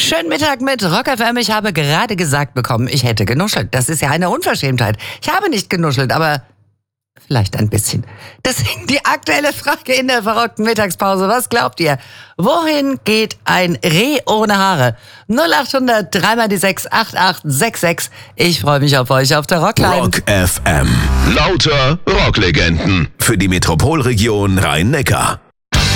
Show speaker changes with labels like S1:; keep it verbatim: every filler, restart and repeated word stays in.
S1: Schönen Mittag mit Rock F M. Ich habe gerade gesagt bekommen, ich hätte genuschelt. Das ist ja eine Unverschämtheit. Ich habe nicht genuschelt, aber vielleicht ein bisschen. Deswegen die aktuelle Frage in der verrückten Mittagspause. Was glaubt ihr? Wohin geht ein Reh ohne Haare? null acht hundert, dreimal die sechs, acht acht sechs sechs. Ich freue mich auf euch auf der Rockline.
S2: Rock F M. Lauter Rocklegenden für die Metropolregion Rhein-Neckar.